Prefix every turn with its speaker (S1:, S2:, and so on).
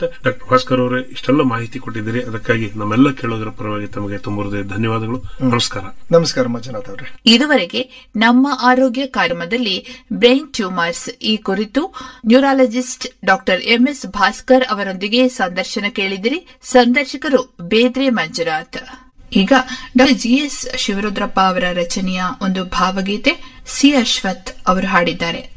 S1: ಮತ್ತೆ ಡಾಕ್ಟರ್ ಭಾಸ್ಕರ್ ಅವರೇ ಇಷ್ಟೆಲ್ಲ ಮಾಹಿತಿ ಕೊಟ್ಟಿದ್ದೀರಿ, ಅದಕ್ಕಾಗಿ ನಮ್ಮೆಲ್ಲ ಕೇಳೋದರ ಪರವಾಗಿ ತಮಗೆ ತುಂಬ ಹೃದಯ ಧನ್ಯವಾದಗಳು. ನಮಸ್ಕಾರ.
S2: ನಮಸ್ಕಾರ ಮಂಜುನಾಥ್ ಅವರೇ.
S3: ಇದುವರೆಗೆ ನಮ್ಮ ಆರೋಗ್ಯ ಕಾರ್ಯಕ್ರಮದಲ್ಲಿ ಬ್ರೈನ್ ಟ್ಯೂಮರ್ಸ್ ಈ ಕುರಿತು ನ್ಯೂರಾಲಜಿಸ್ಟ್ ಡಾಕ್ಟರ್ ಎಂಎಸ್ ಭಾಸ್ಕರ್ ಅವರೊಂದಿಗೆ ಸಂದರ್ಶನ ಕೇಳಿದಿರಿ. ಸಂದರ್ಶಕರು ಬೇದ್ರೆ ಮಂಜುನಾಥ್. ಈಗ ಡಾಕ್ಟರ್ ಜಿಎಸ್ ಶಿವರುದ್ರಪ್ಪ ಅವರ ರಚನೆಯ ಒಂದು ಭಾವಗೀತೆ ಸಿ ಅಶ್ವಥ್ ಅವರು ಹಾಡಿದ್ದಾರೆ.